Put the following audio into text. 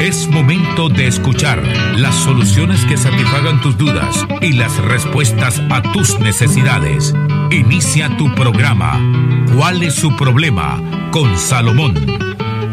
Es momento de escuchar las soluciones que satisfagan tus dudas y las respuestas a tus necesidades. Inicia tu programa. ¿Cuál es su problema? Con Salomón.